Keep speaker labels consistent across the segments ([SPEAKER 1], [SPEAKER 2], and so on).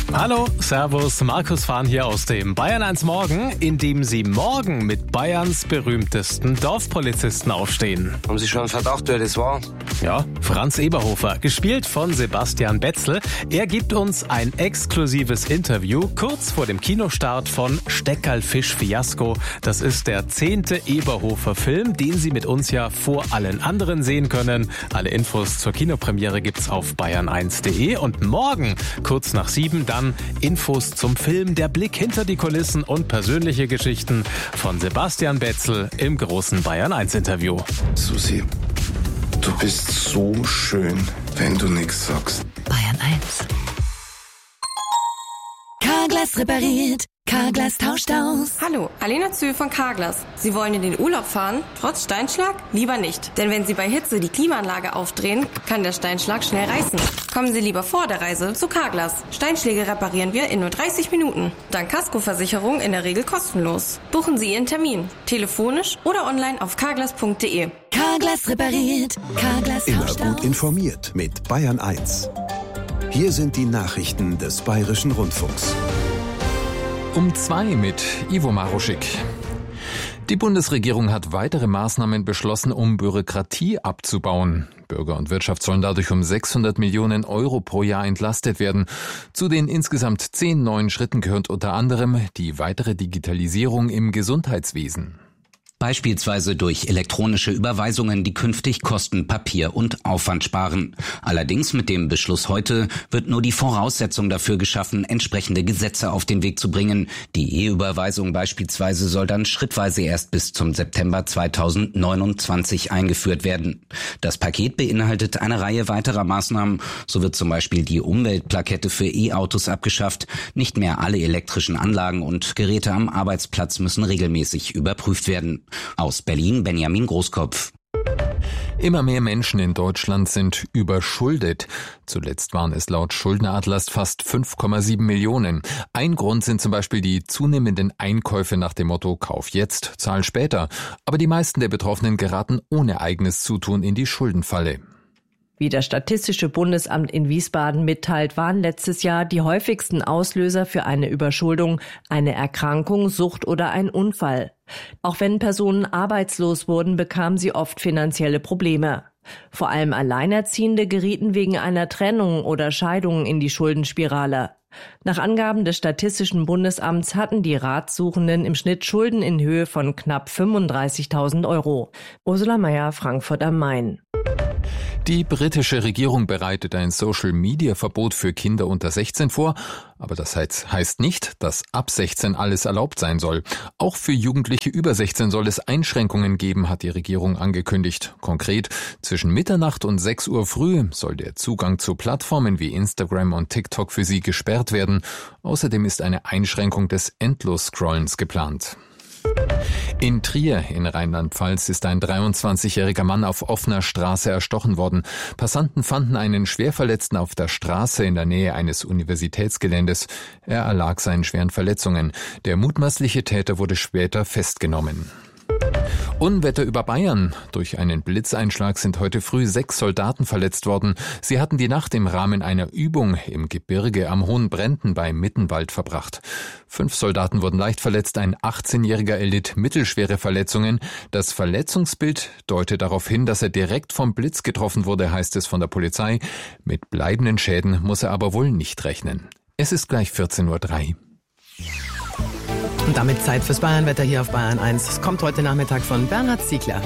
[SPEAKER 1] Hallo, Servus, Markus Fahn hier aus dem Bayern 1 Morgen, in dem Sie morgen mit Bayerns berühmtesten Dorfpolizisten aufstehen.
[SPEAKER 2] Haben Sie schon einen Verdacht, wer das war?
[SPEAKER 1] Ja, Franz Eberhofer, gespielt von Sebastian Betzel. Er gibt uns ein exklusives Interview kurz vor dem Kinostart von Steckerl-Fisch-Fiasko. Das ist der 10. Eberhofer-Film, den Sie mit uns ja vor allen anderen sehen können. Alle Infos zur Kinopremiere gibt's auf bayern1.de und morgen, kurz nach 7, dann Infos zum Film, der Blick hinter die Kulissen und persönliche Geschichten von Sebastian Betzel im großen Bayern 1 Interview.
[SPEAKER 3] Susi, du bist so schön, wenn du nichts sagst.
[SPEAKER 4] Bayern 1. Carglass repariert. Carglass tauscht aus.
[SPEAKER 5] Hallo, Alena Zühl von Carglass. Sie wollen in den Urlaub fahren? Trotz Steinschlag? Lieber nicht. Denn wenn Sie bei Hitze die Klimaanlage aufdrehen, kann der Steinschlag schnell reißen. Kommen Sie lieber vor der Reise zu Carglass. Steinschläge reparieren wir in nur 30 Minuten. Dank Kaskoversicherung in der Regel kostenlos. Buchen Sie Ihren Termin. Telefonisch oder online auf carglass.de.
[SPEAKER 4] Carglass repariert. Carglass
[SPEAKER 6] Immer
[SPEAKER 4] tauscht
[SPEAKER 6] gut
[SPEAKER 4] aus.
[SPEAKER 6] informiert mit Bayern 1. Hier sind die Nachrichten des Bayerischen Rundfunks.
[SPEAKER 7] Um 2 mit Ivo Maruschik. Die Bundesregierung hat weitere Maßnahmen beschlossen, um Bürokratie abzubauen. Bürger und Wirtschaft sollen dadurch um 600 Millionen Euro pro Jahr entlastet werden. Zu den insgesamt 10 neuen Schritten gehört unter anderem die weitere Digitalisierung im Gesundheitswesen.
[SPEAKER 8] Beispielsweise durch elektronische Überweisungen, die künftig Kosten, Papier und Aufwand sparen. Allerdings mit dem Beschluss heute wird nur die Voraussetzung dafür geschaffen, entsprechende Gesetze auf den Weg zu bringen. Die E-Überweisung beispielsweise soll dann schrittweise erst bis zum September 2029 eingeführt werden. Das Paket beinhaltet eine Reihe weiterer Maßnahmen. So wird zum Beispiel die Umweltplakette für E-Autos abgeschafft. Nicht mehr alle elektrischen Anlagen und Geräte am Arbeitsplatz müssen regelmäßig überprüft werden. Aus Berlin Benjamin Großkopf.
[SPEAKER 7] Immer mehr Menschen in Deutschland sind überschuldet. Zuletzt waren es laut Schuldenatlas fast 5,7 Millionen. Ein Grund sind zum Beispiel die zunehmenden Einkäufe nach dem Motto Kauf jetzt, zahl später. Aber die meisten der Betroffenen geraten ohne eigenes Zutun in die Schuldenfalle.
[SPEAKER 9] Wie das Statistische Bundesamt in Wiesbaden mitteilt, waren letztes Jahr die häufigsten Auslöser für eine Überschuldung eine Erkrankung, Sucht oder ein Unfall. Auch wenn Personen arbeitslos wurden, bekamen sie oft finanzielle Probleme. Vor allem Alleinerziehende gerieten wegen einer Trennung oder Scheidung in die Schuldenspirale. Nach Angaben des Statistischen Bundesamts hatten die Ratsuchenden im Schnitt Schulden in Höhe von knapp 35.000 Euro. Ursula Mayer, Frankfurt am Main.
[SPEAKER 7] Die britische Regierung bereitet ein Social-Media-Verbot für Kinder unter 16 vor, aber das heißt nicht, dass ab 16 alles erlaubt sein soll. Auch für Jugendliche über 16 soll es Einschränkungen geben, hat die Regierung angekündigt. Konkret, zwischen Mitternacht und 6 Uhr früh soll der Zugang zu Plattformen wie Instagram und TikTok für sie gesperrt werden. Außerdem ist eine Einschränkung des Endlos-Scrollens geplant. In Trier in Rheinland-Pfalz ist ein 23-jähriger Mann auf offener Straße erstochen worden. Passanten fanden einen Schwerverletzten auf der Straße in der Nähe eines Universitätsgeländes. Er erlag seinen schweren Verletzungen. Der mutmaßliche Täter wurde später festgenommen. Unwetter über Bayern. Durch einen Blitzeinschlag sind heute früh 6 Soldaten verletzt worden. Sie hatten die Nacht im Rahmen einer Übung im Gebirge am Hohen Brenten bei Mittenwald verbracht. 5 Soldaten wurden leicht verletzt, ein 18-Jähriger erlitt mittelschwere Verletzungen. Das Verletzungsbild deutet darauf hin, dass er direkt vom Blitz getroffen wurde, heißt es von der Polizei. Mit bleibenden Schäden muss er aber wohl nicht rechnen. Es ist gleich 14:03 Uhr.
[SPEAKER 10] Und damit Zeit fürs Bayernwetter hier auf Bayern 1. Es kommt heute Nachmittag von Bernhard Ziegler.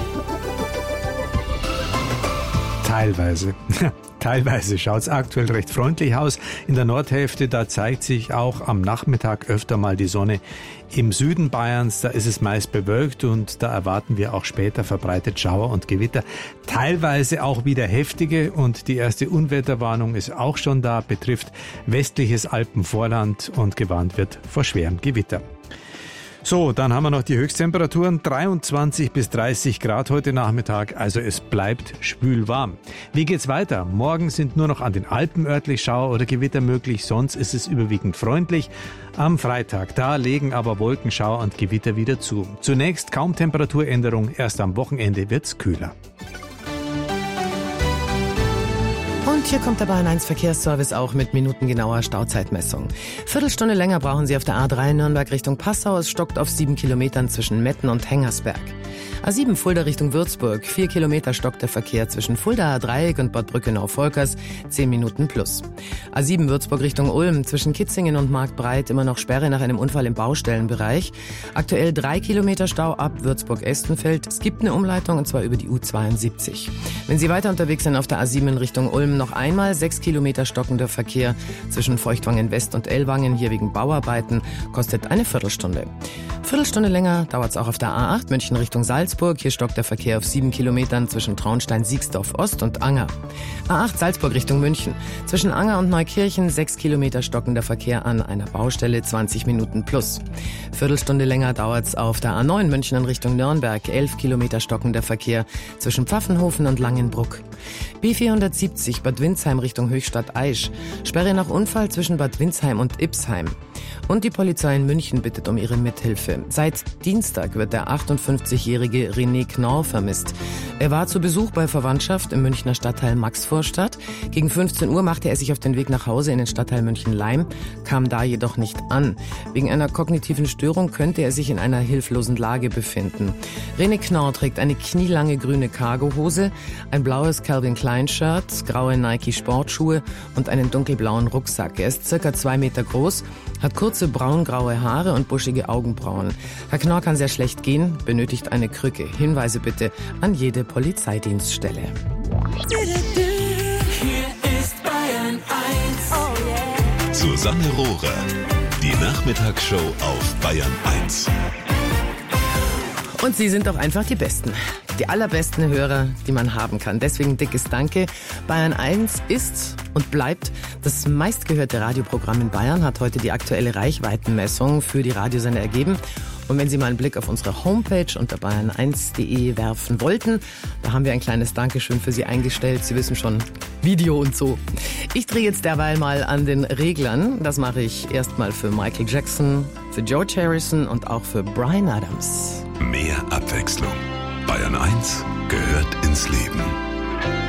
[SPEAKER 11] Teilweise schaut es aktuell recht freundlich aus. In der Nordhälfte, da zeigt sich auch am Nachmittag öfter mal die Sonne. Im Süden Bayerns, da ist es meist bewölkt und da erwarten wir auch später verbreitet Schauer und Gewitter. Teilweise auch wieder heftige und die erste Unwetterwarnung ist auch schon da, betrifft westliches Alpenvorland und gewarnt wird vor schwerem Gewitter. So, dann haben wir noch die Höchsttemperaturen, 23 bis 30 Grad heute Nachmittag, also es bleibt schwülwarm. Wie geht's weiter? Morgen sind nur noch an den Alpen örtlich Schauer oder Gewitter möglich, sonst ist es überwiegend freundlich. Am Freitag, da legen aber Wolken, Schauer und Gewitter wieder zu. Zunächst kaum Temperaturänderung, erst am Wochenende wird's kühler.
[SPEAKER 4] Und
[SPEAKER 10] Und hier kommt der Bayern 1 Verkehrsservice auch mit minutengenauer Stauzeitmessung. Viertelstunde länger brauchen Sie auf der A3 Nürnberg Richtung Passau. Es stockt auf 7 Kilometern zwischen Metten und Hengersberg. A7 Fulda Richtung Würzburg. 4 Kilometer stockt der Verkehr zwischen Fuldaer Dreieck und Bad Brückenau-Volkers. 10 Minuten plus. A7 Würzburg Richtung Ulm. Zwischen Kitzingen und Marktbreit immer noch Sperre nach einem Unfall im Baustellenbereich. Aktuell 3 Kilometer Stau ab Würzburg-Estenfeld. Es gibt eine Umleitung und zwar über die U72. Wenn Sie weiter unterwegs sind auf der A7 in Richtung Ulm, noch einmal 6 Kilometer stockender Verkehr zwischen Feuchtwangen West und Ellwangen. Hier wegen Bauarbeiten. Kostet eine Viertelstunde. Viertelstunde länger dauert es auch auf der A8 München Richtung Salzburg. Hier stockt der Verkehr auf 7 Kilometern zwischen Traunstein-Siegsdorf Ost und Anger. A8 Salzburg Richtung München. Zwischen Anger und Neukirchen 6 Kilometer stockender Verkehr an einer Baustelle, 20 Minuten plus. Viertelstunde länger dauert es auf der A9 München in Richtung Nürnberg. 11 Kilometer stockender Verkehr zwischen Pfaffenhofen und Langenbruck. B470 Bad Windsheim Richtung Höchstadt-Aisch. Sperre nach Unfall zwischen Bad Windsheim und Ipsheim. Und die Polizei in München bittet um ihre Mithilfe. Seit Dienstag wird der 58-jährige René Knorr vermisst. Er war zu Besuch bei Verwandtschaft im Münchner Stadtteil Maxvorstadt. Gegen 15 Uhr machte er sich auf den Weg nach Hause in den Stadtteil München-Leim, kam da jedoch nicht an. Wegen einer kognitiven Störung könnte er sich in einer hilflosen Lage befinden. René Knorr trägt eine knielange grüne Cargohose, ein blaues Calvin Klein Shirt, graue Nike Sportschuhe und einen dunkelblauen Rucksack. Er ist circa 2 Meter groß, hat kurze braungraue Haare und buschige Augenbrauen. Herr Knorr kann sehr schlecht gehen, benötigt eine Krücke. Hinweise bitte an jede Polizeidienststelle.
[SPEAKER 4] Hier ist Bayern 1. Oh yeah.
[SPEAKER 12] Susanne Rohrer, die Nachmittagsshow auf Bayern 1.
[SPEAKER 10] Und Sie sind doch einfach die Besten. Die allerbesten Hörer, die man haben kann. Deswegen dickes Danke. Bayern 1 ist und bleibt das meistgehörte Radioprogramm in Bayern, hat heute die aktuelle Reichweitenmessung für die Radiosender ergeben. Und wenn Sie mal einen Blick auf unsere Homepage unter bayern1.de werfen wollten, da haben wir ein kleines Dankeschön für Sie eingestellt. Sie wissen schon, Video und so. Ich drehe jetzt derweil mal an den Reglern. Das mache ich erstmal für Michael Jackson, für George Harrison und auch für Bryan Adams.
[SPEAKER 12] Mehr Abwechslung. Bayern 1 gehört ins Leben.